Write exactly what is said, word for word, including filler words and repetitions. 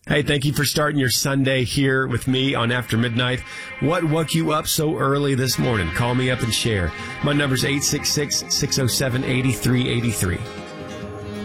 Hey, thank you for starting your Sunday here with me on After Midnight. What woke you up so early this morning? Call me up and share. My number's eight six six, six oh seven, eight three eight three.